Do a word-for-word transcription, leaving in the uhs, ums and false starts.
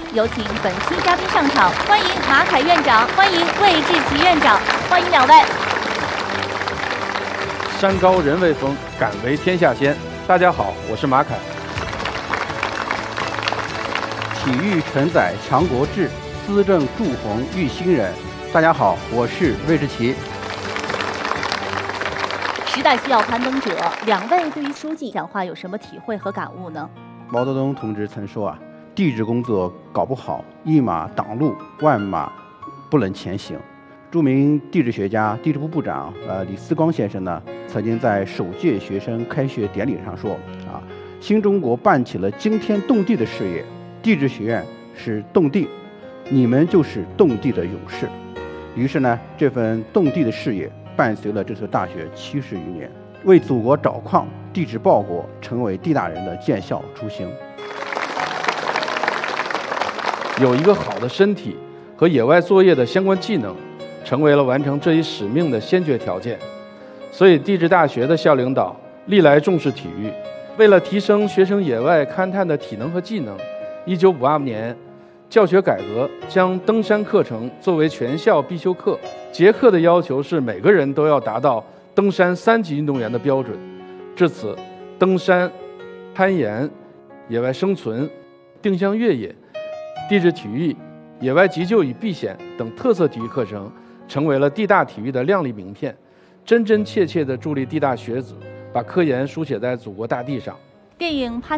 有请本期嘉宾上场，欢迎马凯院长，欢迎魏志奇院长，欢迎两位。 山高人未逢，敢为天下先。大家好，我是马凯。 体育承载强国志，思政铸弘育新人。大家好，我是魏志奇。 时代需要攀登者，两位对于书记讲话有什么体会和感悟呢？ 毛泽东同志曾说啊，地质工作搞不好，一马挡路，万马不能前行。著名地质学家、地质部部长呃李思光先生呢，曾经在首届学生开学典礼上说啊，新中国办起了惊天动地的事业，地质学院是动地，你们就是动地的勇士。于是呢，这份动地的事业伴随了这所大学七十余年，为祖国找矿、地质报国，成为地大人的见效初心。 有一个好的身体和野外作业的相关技能，成为了完成这一使命的先决条件。所以地质大学的校领导历来重视体育，为了提升学生野外勘探的体能和技能，一九五二年教学改革，将登山课程作为全校必修课，结课的要求是每个人都要达到登山三级运动员的标准。至此，登山、攀岩、野外生存、定向越野、地质体育、野外急救与避险等特色体育课程，成为了地大体育的亮丽名片，真真切切地助力地大学子把科研书写在祖国大地上。 电影《攀